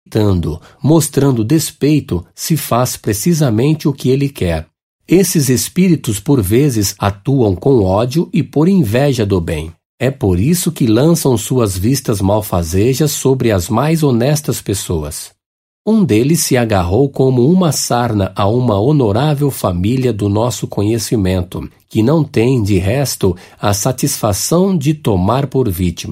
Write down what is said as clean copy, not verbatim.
gritando, mostrando despeito, se faz precisamente o que ele quer. Esses espíritos, por vezes, atuam com ódio e por inveja do bem. É por isso que lançam suas vistas malfazejas sobre as mais honestas pessoas. Um deles se agarrou como uma sarna a uma honorável família do nosso conhecimento, que não tem, de resto, a satisfação de tomar por vítima.